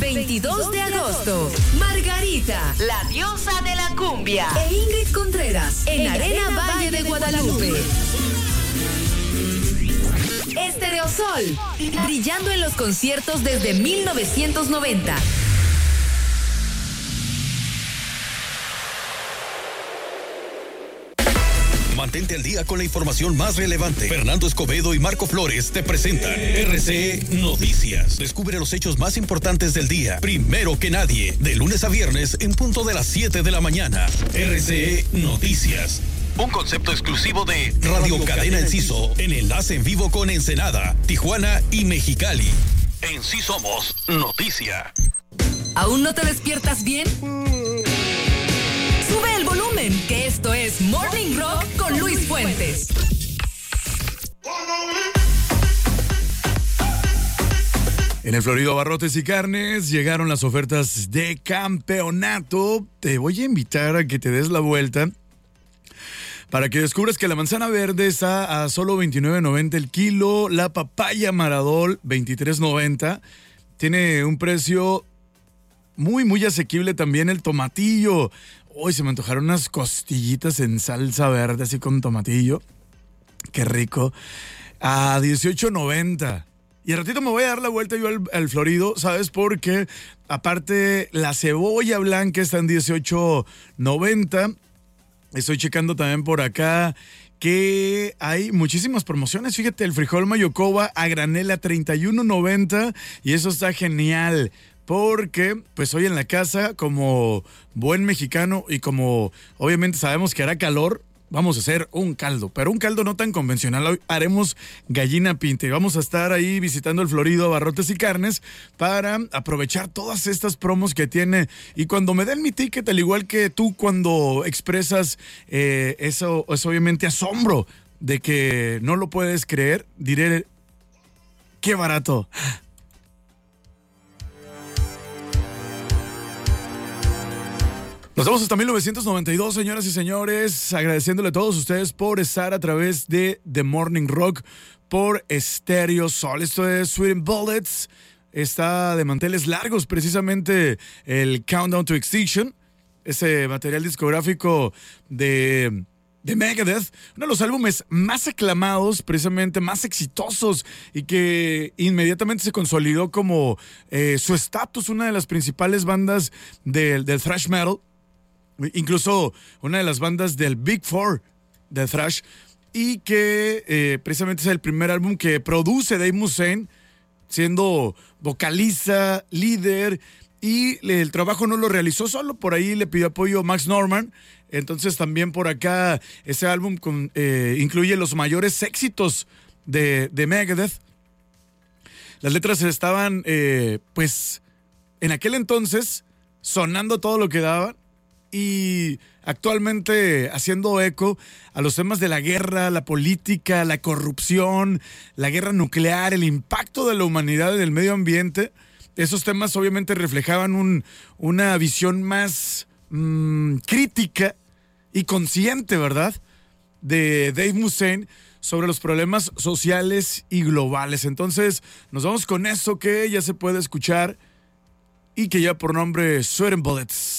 22 de agosto, Margarita, la diosa de la cumbia, e Ingrid Contreras, en Arena Valle de Guadalupe. Estereosol, brillando en los conciertos desde 1990. Mantente al día con la información más relevante. Fernando Escobedo y Marco Flores te presentan RCE Noticias. Descubre los hechos más importantes del día, primero que nadie, de lunes a viernes en punto de las 7 de la mañana. RCE Noticias. Un concepto exclusivo de Radio Cadena Enciso, en enlace en vivo con Ensenada, Tijuana y Mexicali. En Sí Somos Noticia. ¿Aún no te despiertas bien? Sube el volumen, que esto es Morning Rock con Luis Fuentes. En el Florido Abarrotes y Carnes llegaron las ofertas de campeonato. Te voy a invitar a que te des la vuelta para que descubras que la manzana verde está a solo $29.90 el kilo, la papaya Maradol $23.90. Tiene un precio muy asequible también el tomatillo. Hoy se me antojaron unas costillitas en salsa verde así con tomatillo. Qué rico. A $18.90. Y al ratito me voy a dar la vuelta yo al Florido, ¿sabes? Porque aparte la cebolla blanca está en $18.90. Estoy checando también por acá que hay muchísimas promociones. Fíjate, el frijol Mayocoba a granel a $31.90 y eso está genial. Porque, pues hoy en la casa, como buen mexicano y como obviamente sabemos que hará calor, vamos a hacer un caldo, pero un caldo no tan convencional. Hoy haremos gallina pinta y vamos a estar ahí visitando el Florido Abarrotes y Carnes para aprovechar todas estas promos que tiene. Y cuando me den mi ticket, al igual que tú cuando expresas eso es obviamente asombro de que no lo puedes creer, diré, qué barato. Nos vamos hasta 1992, señoras y señores, agradeciéndole a todos ustedes por estar a través de The Morning Rock por Estereosol. Esto es Sweet Bullets, está de manteles largos precisamente el Countdown to Extinction, ese material discográfico de Megadeth, uno de los álbumes más aclamados, precisamente más exitosos y que inmediatamente se consolidó como su estatus, una de las principales bandas del thrash metal. Incluso una de las bandas del Big Four de thrash y que precisamente es el primer álbum que produce Dave Mustaine siendo vocalista, líder, y el trabajo no lo realizó solo, por ahí le pidió apoyo Max Norman. Entonces también por acá ese álbum incluye los mayores éxitos de Megadeth. Las letras estaban pues en aquel entonces sonando todo lo que daban y actualmente haciendo eco a los temas de la guerra, la política, la corrupción, la guerra nuclear, el impacto de la humanidad en el medio ambiente. Esos temas obviamente reflejaban una visión más crítica y consciente, ¿verdad?, de Dave Mustaine sobre los problemas sociales y globales. Entonces nos vamos con eso que ya se puede escuchar y que ya por nombre Sweat and Bullets.